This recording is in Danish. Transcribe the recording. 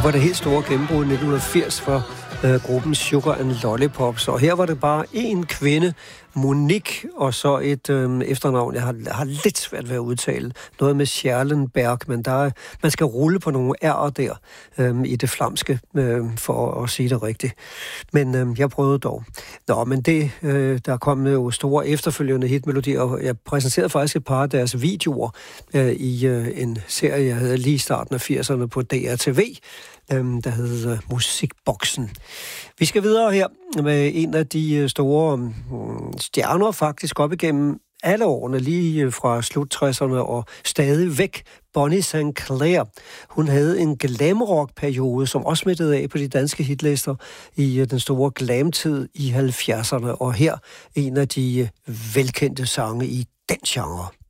var det helt store gennembrud i 1980 for gruppen Sugar and Lollipops. Og her var det bare én kvinde, Monique, og så et efternavn, jeg har lidt svært ved at udtale. Noget med Scherlenberg, men man skal rulle på nogle R'er der i det flamske, for at sige det rigtigt. Men jeg prøvede dog. Nå, men der kom jo store efterfølgende hitmelodier, og jeg præsenterede faktisk et par af deres videoer i en serie, jeg havde lige i starten af 80'erne på DRTV, der hed Musikboksen. Vi skal videre her med en af de store stjerner faktisk op igennem alle årene, lige fra slut 60'erne og stadig væk, Bonnie St. Clair. Hun havde en glamrock-periode, som også smittede af på de danske hitlister i den store glamtid i 70'erne, og her en af de velkendte sange i den genre.